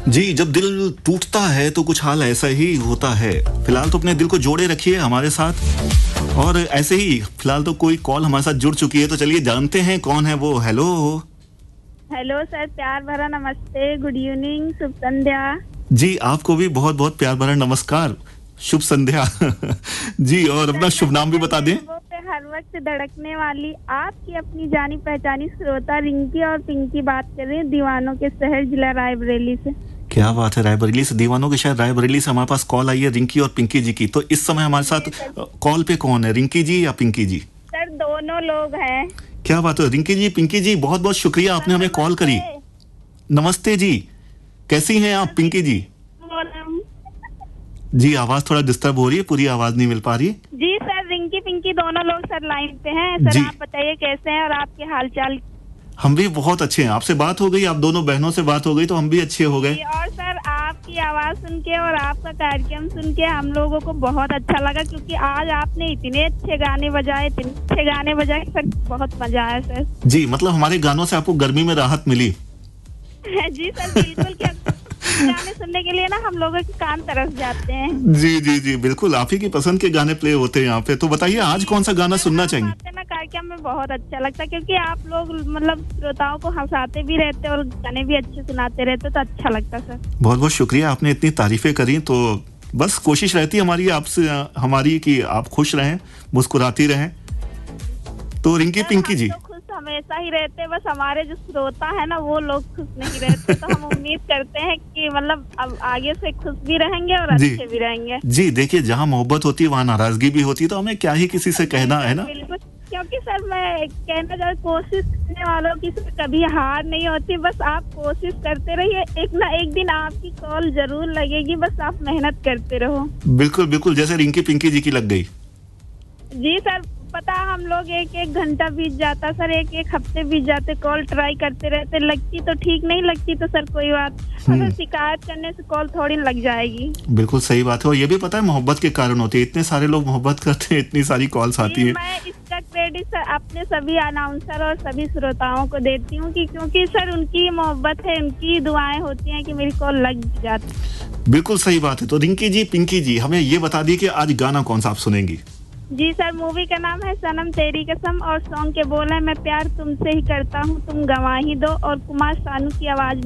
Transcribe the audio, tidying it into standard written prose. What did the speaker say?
जी, जब दिल टूटता है तो कुछ हाल ऐसा ही होता है। फिलहाल तो अपने दिल को जोड़े रखिए हमारे साथ और ऐसे ही फिलहाल तो कोई कॉल हमारे साथ जुड़ चुकी है तो चलिए जानते हैं कौन है वो। हेलो। हेलो सर, प्यार भरा नमस्ते, गुड इवनिंग, शुभ संध्या। जी, आपको भी बहुत-बहुत प्यार भरा नमस्कार, शुभ संध्या। जी, और अपना शुभ नाम भी बता दें। वो पे हर वक्त धड़कने वाली आपकी अपनी जानी पहचानी श्रोता रिंकी और पिंकी बात कर रही हैं दीवानों के शहर जिला रायबरेली से। क्या बात है, रायबरेली से दीवानों के शहर रायबरेली से हमारे पास कॉल आई है रिंकी और पिंकी जी की। तो इस समय हमारे साथ कॉल पे कौन है, रिंकी जी या पिंकी जी? सर दोनों लोग हैं। क्या बात है रिंकी जी, पिंकी जी, बहुत-बहुत शुक्रिया आपने हमें कॉल करी। नमस्ते जी, कैसी हैं आप पिंकी जी? जी, आवाज थोड़ा डिस्टर्ब हो रही है, पूरी आवाज नहीं मिल पा रही। जी सर, रिंकी पिंकी दोनों लोग सर लाइन पे हैं। सर आप बताइए कैसे हैं और आपके हालचाल? हम भी बहुत अच्छे हैं। आपसे बात हो गई, आप दोनों बहनों से बात हो गई तो हम भी अच्छे हो गए। और सर आपकी आवाज सुन के और आपका कार्यक्रम सुन के हम लोगों को बहुत अच्छा लगा, क्योंकि आज आपने इतने अच्छे गाने बजाए सर, बहुत मजा आया सर। जी, मतलब हमारे गानों से आपको गर्मी में राहत मिली? जी सर बिल्कुल, क्या गाने सुनने के लिए ना हम लोगों के कान तरस जाते हैं। जी, बिल्कुल आप ही की पसंद के गाने प्ले होते हैं यहाँ पे। तो बताइए आज कौन सा गाना सुनना चाहेंगे? ना कार्यक्रम में बहुत अच्छा लगता है, क्योंकि आप लोग मतलब श्रोताओं को हंसाते भी रहते और गाने भी अच्छे सुनाते रहते, तो अच्छा लगता सर। बहुत बहुत आपने इतनी तारीफें करी, तो बस कोशिश रहती है हमारी आपसे हमारी कि आप खुश रहें, मुस्कुराती रहें। तो रिंकी पिंकी जी हमेशा ही रहते, बस हमारे जो श्रोता है ना वो लोग खुश नहीं रहते, तो हम उम्मीद करते हैं कि मतलब अब आगे से खुश भी रहेंगे और अच्छे भी रहेंगे। जी देखिए, जहाँ मोहब्बत होती है वहाँ नाराजगी भी होती है, तो हमें क्या ही किसी से कहना है ना। बिल्कुल, क्योंकि सर मैं कहना चाहूँ कोशिश करने वालों की कभी हार नहीं होती, बस आप कोशिश करते रहिए, एक ना एक दिन आपकी कॉल जरूर लगेगी, बस आप मेहनत करते रहो। बिल्कुल, जैसे रिंकी पिंकी जी की लग गई। जी सर, पता हम लोग एक घंटा बीत जाता सर, एक हफ्ते बीत जाते, कॉल ट्राई करते रहते, लगती तो ठीक नहीं लगती तो सर कोई बात, अगर शिकायत करने से कॉल थोड़ी लग जाएगी। बिल्कुल सही बात है, और ये भी पता है मोहब्बत के कारण होती है, इतने सारे लोग मोहब्बत करते हैं, इतनी सारी कॉल्स आती है। मैं इसका क्रेडिट अपने सभी अनाउंसर और सभी श्रोताओं को देती हूँ कि क्योंकि सर उनकी मोहब्बत है, उनकी दुआएं होती हैं कि मेरी कॉल लग जाती। बिल्कुल सही बात है। तो रिंकी जी पिंकी जी हमें ये बता दी कि आज गाना कौन सा आप सुनेंगी? जी सर, मूवी का नाम है सनम तेरी कसम और सॉन्ग के बोल है मैं प्यार तुमसे ही करता हूँ, तुम गवाही दो, और कुमार सानू की आवाज